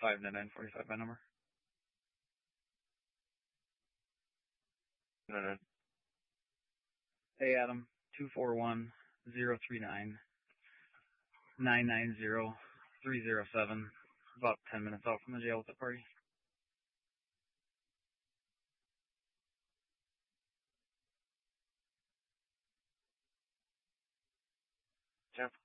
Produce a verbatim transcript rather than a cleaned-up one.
five nine nine four five, my number. Uh, Hey, Adam. Two four one zero three nine nine nine zero three zero seven. About ten minutes out from the jail with the party. Jeff.